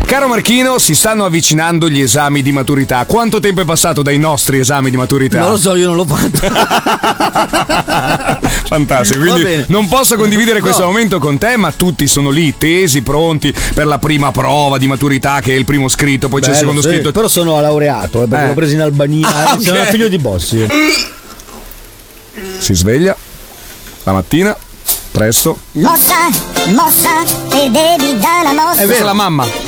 Caro Marchino, si stanno avvicinando gli esami di maturità. Quanto tempo è passato dai nostri esami di maturità? Non lo so, io non l'ho fatto. Fantastico, quindi non posso condividere questo momento con te, ma tutti sono lì, tesi, pronti per la prima prova di maturità, che è il primo scritto, poi c'è il secondo scritto. Però sono laureato, perché l'ho preso in Albania. Okay. Sono figlio di Bossi. Si sveglia la mattina, presto. Mossa, e devi dare la mossa. È vero, la mamma.